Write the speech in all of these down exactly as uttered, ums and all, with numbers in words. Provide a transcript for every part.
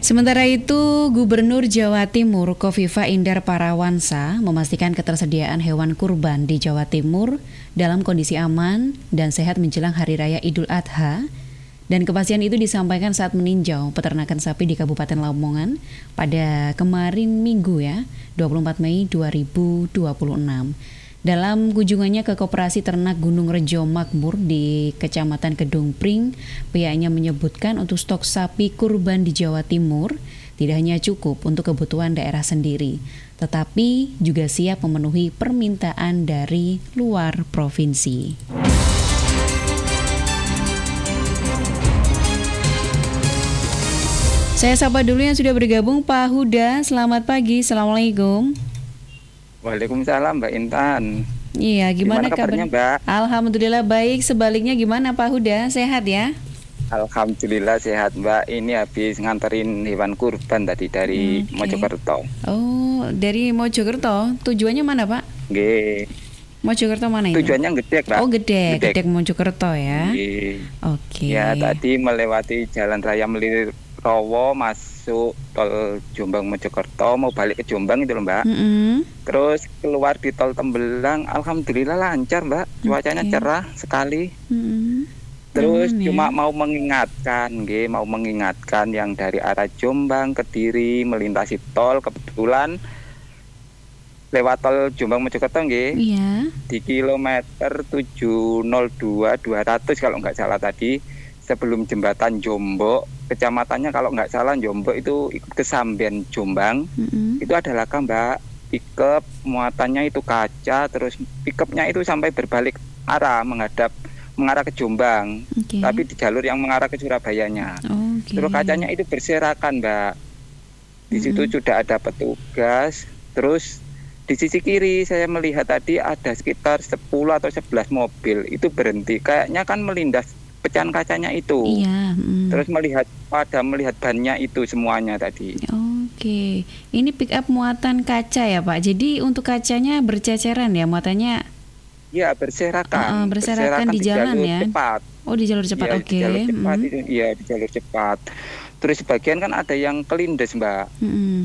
Sementara itu, Gubernur Jawa Timur Kofifa Indar Parawansa memastikan ketersediaan hewan kurban di Jawa Timur dalam kondisi aman dan sehat menjelang Hari Raya Idul Adha. Dan kepastian itu disampaikan saat meninjau peternakan sapi di Kabupaten Lamongan pada kemarin Minggu ya, dua puluh empat Mei dua ribu dua puluh enam. Dalam kunjungannya ke Koperasi Ternak Gunung Rejo Makmur di Kecamatan Kedung Pring, pihaknya menyebutkan untuk stok sapi kurban di Jawa Timur tidak hanya cukup untuk kebutuhan daerah sendiri, tetapi juga siap memenuhi permintaan dari luar provinsi. Saya sapa dulu yang sudah bergabung, Pak Huda. Selamat pagi, Assalamualaikum. Waalaikumsalam Mbak Intan. Iya, gimana, gimana kabarnya kabar? Mbak? Alhamdulillah baik. Sebaliknya gimana Pak Huda? Sehat ya? Alhamdulillah sehat Mbak. Ini habis nganterin hewan kurban tadi dari okay. Mojokerto. Oh, dari Mojokerto. Tujuannya mana Pak? Nggih. Mojokerto mana itu? Tujuannya Gedek Mbak. Oh Gedek, Gedek, Gedek Mojokerto ya. Nggih. Oke. Okay. Ya tadi melewati Jalan Raya Melirowo masuk tol Jombang Mojokerto, mau balik ke Jombang itu loh Mbak. Mm-hmm. Terus keluar di tol Tembelang, alhamdulillah lancar Mbak, cuacanya okay. cerah sekali. Mm-hmm. Terus Aman, cuma ya? mau mengingatkan, nggih, mau mengingatkan yang dari arah Jombang, Kediri melintasi tol, kebetulan lewat tol Jombang Mojokerto nggih. Iya. Di kilometer tujuh nol dua dua ratus kalau nggak salah tadi, sebelum jembatan Jombok, kecamatannya kalau nggak salah Jombok itu ikut ke Samben Jombang. Mm-hmm. Itu ada laka Mbak, pickup muatannya itu kaca, terus pickupnya itu sampai berbalik arah menghadap mengarah ke Jombang, okay. tapi di jalur yang mengarah ke Surabayanya. Okay. Terus kacanya itu berserakan Mbak. Di situ Mm-hmm. sudah ada petugas. Terus di sisi kiri saya melihat tadi ada sekitar sepuluh atau sebelas mobil itu berhenti. Kayaknya kan melindas pecahan kacanya itu. Iya. Mm. Terus melihat pada melihat bannya itu semuanya tadi. Oke, ini pick up muatan kaca ya Pak. Jadi untuk kacanya berceceran ya muatannya? Ya berserakan. Uh, berserakan, berserakan di, di jalan jalur ya. Cepat. Oh di jalur cepat, ya, oke. Okay. Di jalur cepat mm. itu, iya di jalur cepat. Terus sebagian kan ada yang kelindes Mbak. Mm-hmm.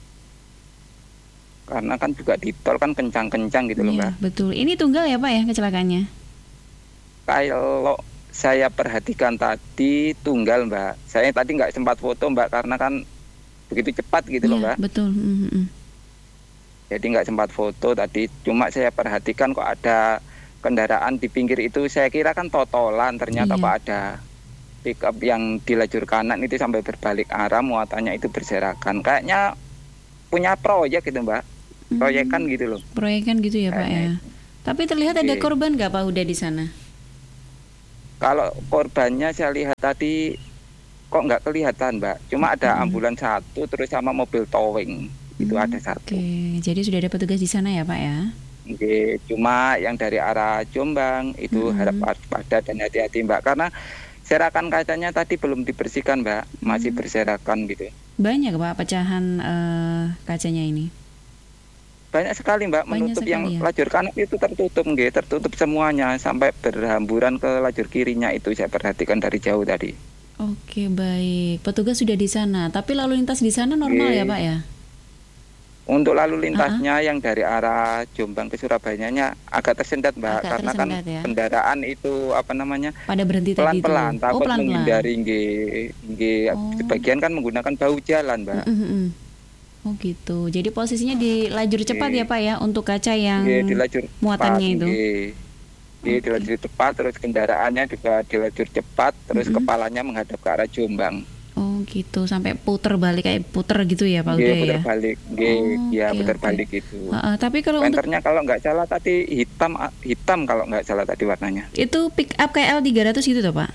Karena kan juga di tol kan kencang-kencang gitu loh Mbak. Mbak. Betul. Ini tunggal ya Pak ya kecelakaannya? Kalau saya perhatikan tadi tunggal Mbak. Saya tadi nggak sempat foto Mbak karena kan begitu cepat gitu ya, loh Mbak. Betul. Mm-hmm. Jadi nggak sempat foto tadi. Cuma saya perhatikan kok ada kendaraan di pinggir itu. Saya kira kan totolan, ternyata iya. Pak ada pickup yang di lajur kanan itu sampai berbalik arah, muatannya itu berserakan. Kayaknya punya proyek gitu Mbak. Proyekan hmm. gitu loh. Proyekan gitu ya Pak ya. Tapi terlihat ada korban nggak Pak Huda di sana? Kalau korbannya saya lihat tadi kok nggak kelihatan Mbak. Cuma ada hmm. ambulan satu terus sama mobil towing itu hmm, ada satu. Oke, jadi sudah ada petugas di sana ya Pak ya? Oke, cuma yang dari arah Jombang itu hmm. harap waspada dan hati-hati Mbak karena serakan kacanya tadi belum dibersihkan Mbak, masih hmm. berserakan gitu. Banyak Pak pecahan uh, kacanya ini? Banyak sekali Mbak, Banyak menutup sekali, yang ya? lajur kanan itu tertutup nggih, tertutup semuanya sampai berhamburan ke lajur kirinya itu saya perhatikan dari jauh tadi. Oke, baik. Petugas sudah di sana, tapi lalu lintas di sana normal Oke. ya Pak ya? Untuk lalu lintasnya uh-huh. yang dari arah Jombang ke Surabayanya agak tersendat Mbak, agak karena tersendat, kan ya? Kendaraan itu apa namanya? Pada berhenti pelan-pelan, tadi itu. takut oh, pelan-pelan. menghindari nggih, nggih oh. sebagian kan menggunakan bahu jalan Mbak. Uh-uh. Oh gitu. Jadi posisinya di lajur cepat nggih. ya Pak ya untuk kaca yang nggih, di lajur muatannya cepat, itu. Nggih. Nggih, di lajur cepat, terus kendaraannya juga di lajur cepat, terus uh-uh. kepalanya menghadap ke arah Jombang. Oh gitu, sampai puter balik kayak puter gitu ya Pak Uda ya? Puter balik, Nggih, oh, ya okay, puter okay. balik gitu. Uh, uh, tapi kalau Penternya untuk kalau nggak salah tadi hitam, hitam kalau nggak salah tadi warnanya. Itu pick up K L tiga ratus gitu toh Pak?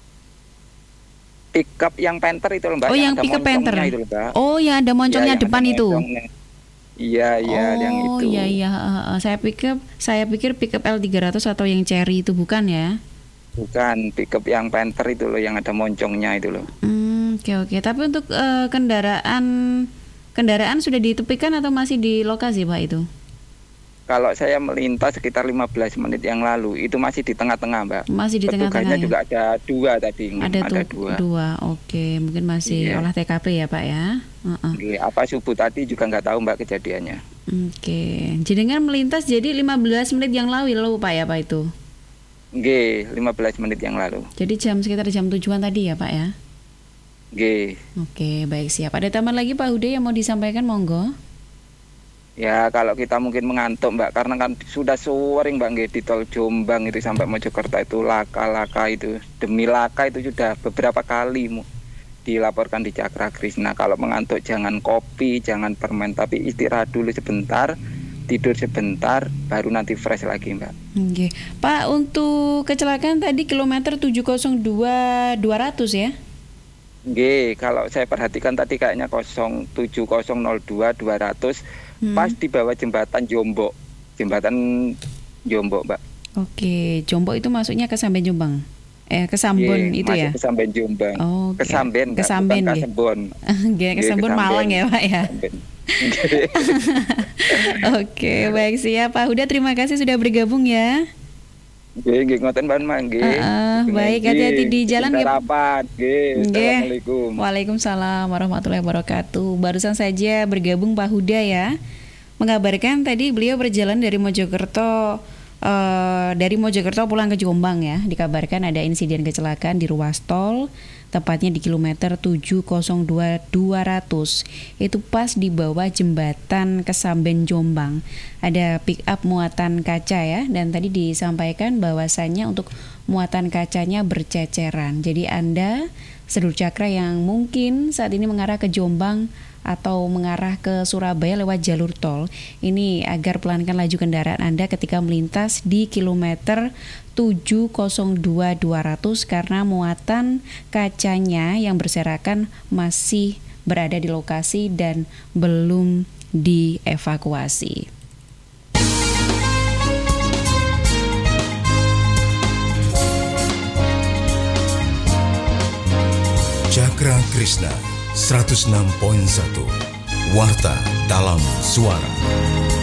Pick up yang Panther itu loh Mbak. Oh yang, yang pick up Panther. Itu, Mbak. Oh ya ada moncongnya ya, depan itu. Iya iya oh, yang itu. Oh iya iya, uh, uh, saya pikir saya pikir pick up L tiga ratus atau yang Cherry itu bukan ya? Bukan, pick up yang Panther itu loh yang ada moncongnya itu loh. Hmm. Oke oke, tapi untuk uh, kendaraan kendaraan sudah ditepikan atau masih di lokasi Pak itu? Kalau saya melintas sekitar lima belas menit yang lalu, itu masih di tengah-tengah, Mbak. Masih di tengah-tengah Petugasnya ya? juga ada dua tadi. Ada, ada tuh, dua. dua. Oke, mungkin masih Iya. olah T K P ya Pak ya? Uh-uh. Oke, apa subuh tadi juga nggak tahu Mbak kejadiannya. Oke, jenengan melintas jadi lima belas menit yang lalu lalu Pak ya Pak itu? Oke, lima belas menit yang lalu. Jadi jam sekitar jam tujuan tadi ya Pak ya? Oke. Oke, baik siap. Ada tambahan lagi Pak Hude yang mau disampaikan, monggo? Ya kalau kita mungkin mengantuk Mbak, karena kan sudah sering Mbak nggih di tol Jombang itu sampai Mojokerto itu laka-laka itu, demi laka itu sudah beberapa kali mu, dilaporkan di Cakra Krisna. Kalau mengantuk jangan kopi, jangan permen, tapi istirahat dulu sebentar, tidur sebentar, baru nanti fresh lagi Mbak. Oke, Pak, untuk kecelakaan tadi kilometer tujuh nol dua dua ratus ya? Oke, kalau saya perhatikan tadi kayaknya nol tujuh nol dua dua ratus Hmm. pas di bawah jembatan Jombok, jembatan Jombok Mbak. Oke, Jombok itu masuknya ke Samben Jombang? Eh, ke Sambon Ye, itu masuk ya? ke Samben Jombang. Oh, ke Samben, ke Samben bukan nggih. Kasembon. Oke, ke Sambon Malang ya Pak ya? Samben. Oke, baik siap Pak Huda, terima kasih sudah bergabung ya. Nggih, nggih ngoten Mbak Man, nggih. Uh-uh, baik, hati-hati di jalan ya. Rapat, nggih. Nggih. Assalamualaikum. Waalaikumsalam warahmatullahi wabarakatuh. Barusan saja bergabung Pak Huda ya, mengabarkan tadi beliau berjalan dari Mojokerto uh, dari Mojokerto pulang ke Jombang ya. Dikabarkan ada insiden kecelakaan di ruas tol, tepatnya di kilometer tujuh nol dua dua ratus. Itu pas di bawah jembatan Kesamben Jombang. Ada pick up muatan kaca ya, dan tadi disampaikan bahwasannya untuk muatan kacanya berceceran. Jadi Anda sedulur Cakra yang mungkin saat ini mengarah ke Jombang atau mengarah ke Surabaya lewat jalur tol, ini agar pelankan laju kendaraan Anda ketika melintas di kilometer tujuh nol dua dua ratus karena muatan kacanya yang berserakan masih berada di lokasi dan belum dievakuasi. Cakra Krisna seratus enam koma satu Warta dalam Suara.